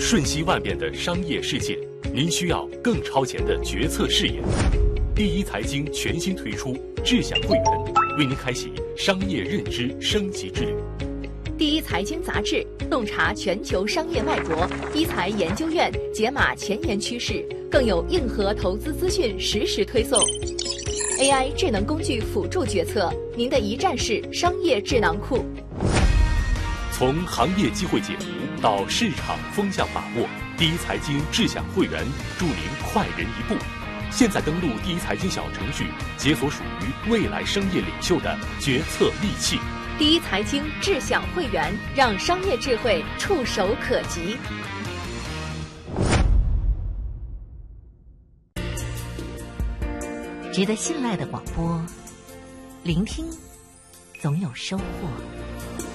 瞬息万变的商业世界，您需要更超前的决策视野。第一财经全新推出智享会员，为您开启商业认知升级之旅。 第一财经杂志洞察全球商业脉搏，一财研究院解码前沿趋势，更有硬核投资资讯实时推送。AI 智能工具辅助决策，您的一站式商业智囊库。 从行业机会解读到市场风向把握，第一财经智享会员助您快人一步。现在登录第一财经小程序，解锁属于未来商业领袖的决策利器。 第一财经智享会员，让商业智慧触手可及。 值得信赖的广播，聆听总有收获。